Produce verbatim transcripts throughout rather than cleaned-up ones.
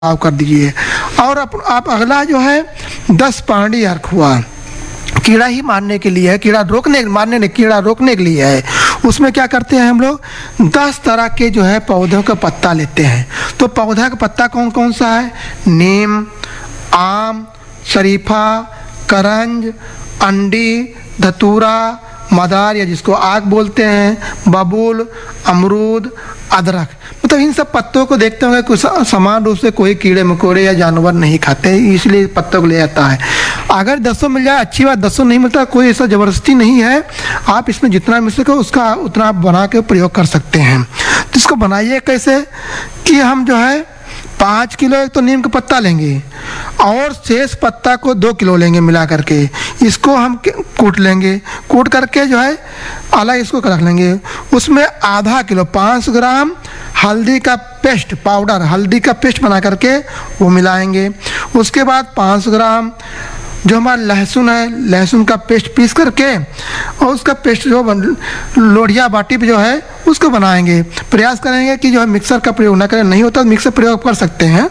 छिड़काव कर दीजिए। और आप, आप अगला जो है दस पानी अर्क हुआ, कीड़ा ही मारने के लिए है, कीड़ा रोकने मारने नहीं, कीड़ा रोकने के लिए है। उसमें क्या करते हैं हम लोग, दस तरह के जो है पौधों का पत्ता लेते हैं। तो पौधा का पत्ता कौन कौन सा है, नीम, आम, शरीफा, करंज, अंडी, धतूरा, मदार या जिसको आग बोलते हैं, बबूल, अमरूद, अदरक। मतलब इन सब पत्तों को देखते होंगे कुछ समान रूप से कोई कीड़े मकोड़े या जानवर नहीं खाते, इसलिए पत्तों को ले जाता है। अगर दसों मिल जाए अच्छी बात, दसों नहीं मिलता कोई ऐसा ज़बरदस्ती नहीं है, आप इसमें जितना मिल सके उसका उतना आप बना के प्रयोग कर सकते हैं। तो इसको बनाइए कैसे कि हम जो है पाँच किलो एक तो नीम का पत्ता लेंगे और शेष पत्ता को दो किलो लेंगे मिला करके, इसको हम कूट लेंगे, कूट करके जो है अलग इसको रख लेंगे। उसमें आधा किलो पाँच सौ ग्राम हल्दी का पेस्ट पाउडर, हल्दी का पेस्ट बना करके वो मिलाएंगे। उसके बाद पाँच सौ ग्राम जो हमारा लहसुन है, लहसुन का पेस्ट पीस करके और उसका पेस्ट जो लोढ़िया बाटी पे जो है उसको बनाएंगे। प्रयास करेंगे कि जो है मिक्सर का प्रयोग ना करें, नहीं होता तो मिक्सर प्रयोग कर सकते हैं।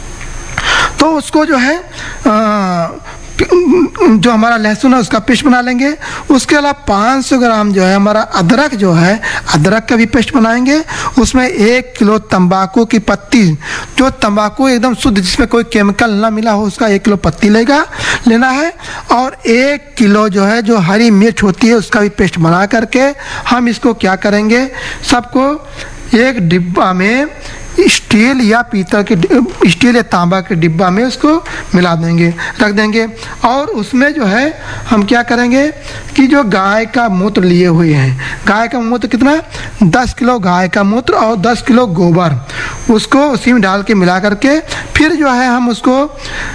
तो उसको जो है आ, जो हमारा लहसुन है उसका पेस्ट बना लेंगे। उसके अलावा पाँच सौ ग्राम जो है हमारा अदरक जो है, अदरक का भी पेस्ट बनाएंगे। उसमें एक किलो तंबाकू की पत्ती, जो तंबाकू एकदम शुद्ध जिसमें कोई केमिकल ना मिला हो, उसका एक किलो पत्ती लेगा लेना है। और एक किलो जो है जो हरी मिर्च होती है उसका भी पेस्ट बना करके हम इसको क्या करेंगे, सबको एक डिब्बा में स्टील या पीतल के स्टील या तांबा के डिब्बा में उसको मिला देंगे, रख देंगे। और उसमें जो है हम क्या करेंगे कि जो गाय का मूत्र लिए हुए हैं, गाय का मूत्र कितना, दस किलो गाय का मूत्र और दस किलो गोबर, उसको उसी में डाल के मिला करके फिर जो है हम उसको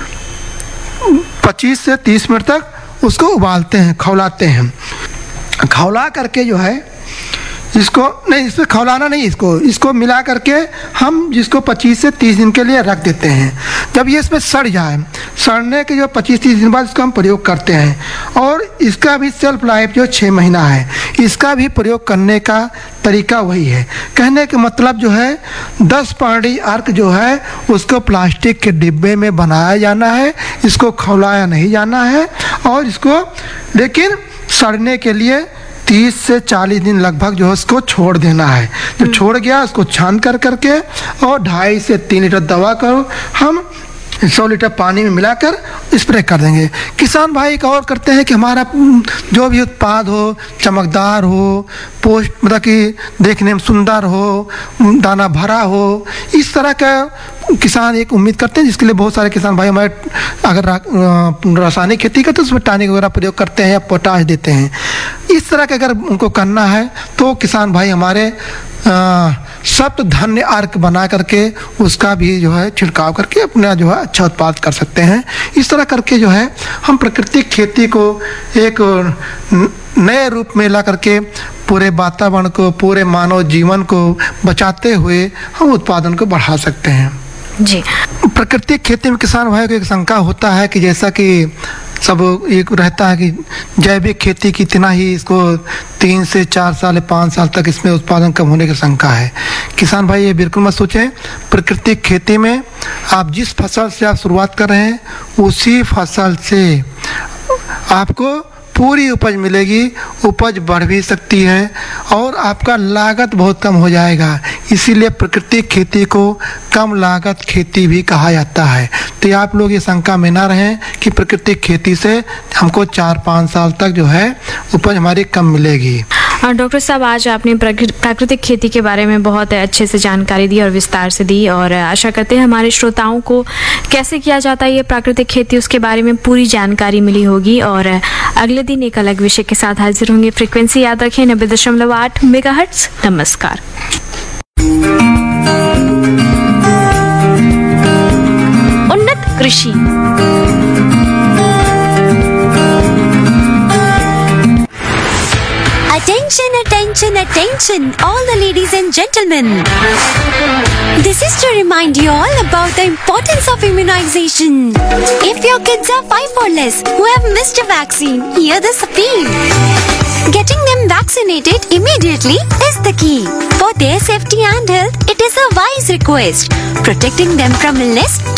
पच्चीस से तीस मिनट तक उसको उबालते हैं, खौलाते हैं। खौला करके जो है इसको नहीं, इसमें खौलाना नहीं, इसको इसको मिला करके हम जिसको पच्चीस से तीस दिन के लिए रख देते हैं। जब ये इसमें सड़ जाए, सड़ने के जो पच्चीस तीस दिन बाद इसको हम प्रयोग करते हैं। और इसका भी सेल्फ लाइफ जो छः महीना है, इसका भी प्रयोग करने का तरीका वही है। कहने का मतलब जो है दस पानी अर्क जो है उसको प्लास्टिक के डिब्बे में बनाया जाना है, इसको खौलाया नहीं जाना है। और इसको लेकिन सड़ने के लिए तीस से चालीस दिन लगभग जो है उसको छोड़ देना है। जब छोड़ गया उसको छान कर करके और ढाई से तीन लीटर दवा करो हम सौ लीटर पानी में मिलाकर स्प्रे कर देंगे। किसान भाई एक और करते हैं कि हमारा जो भी उत्पाद हो चमकदार हो, पोस्ट मतलब कि देखने में सुंदर हो, दाना भरा हो, इस तरह का किसान एक उम्मीद करते हैं, जिसके लिए बहुत सारे किसान भाई हमारे अगर रासायनिक खेती करते हैं उसमें टॉनिक वगैरह प्रयोग करते हैं या पोटाश देते हैं। इस तरह का अगर उनको करना है तो किसान भाई हमारे सप्त धान्य अर्क बना करके उसका भी जो है छिड़काव करके अपना जो है अच्छा उत्पाद कर सकते हैं। इस तरह करके जो है हम प्राकृतिक खेती को एक नए रूप में ला करके पूरे वातावरण को, पूरे मानव जीवन को बचाते हुए हम उत्पादन को बढ़ा सकते हैं। जी, प्राकृतिक खेती में किसान भाई को एक शंका होता है कि जैसा कि सब एक रहता है कि जैविक खेती की इतना ही इसको तीन से चार साल पाँच साल तक इसमें उत्पादन कम होने की शंका है। किसान भाई ये बिल्कुल मत सोचें, प्राकृतिक खेती में आप जिस फसल से आप शुरुआत कर रहे हैं उसी फसल से आपको पूरी उपज मिलेगी, उपज बढ़ भी सकती है और आपका लागत बहुत कम हो जाएगा। इसीलिए प्राकृतिक खेती को कम लागत खेती भी कहा जाता है। तो आप लोग ये शंका में ना रहें कि प्राकृतिक खेती से हमको चार पाँच साल तक जो है उपज हमारी कम मिलेगी। डॉक्टर साहब, आज आपने प्राकृतिक खेती के बारे में बहुत अच्छे से जानकारी दी और विस्तार से दी, और आशा करते हैं हमारे श्रोताओं को कैसे किया जाता है ये प्राकृतिक खेती उसके बारे में पूरी जानकारी मिली होगी। और अगले दिन एक अलग विषय के साथ हाजिर होंगे। फ्रीक्वेंसी याद रखें नब्बे दशमलव आठ मेगाहर्ट्ज। नमस्कार। उन्नत कृषि। Attention, attention, attention, all the ladies and gentlemen. This is to remind you all about the importance of immunization. If your kids are five or less who have missed a vaccine, hear this appeal. Getting them vaccinated immediately is the key. For their safety and health, it is a wise request. Protecting them from illness